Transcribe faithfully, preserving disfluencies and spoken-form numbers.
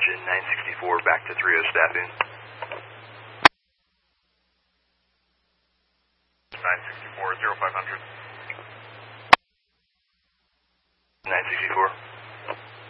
engine nine sixty-four back to three oh staffing. nine sixty-four, zero five hundred. nine sixty-four.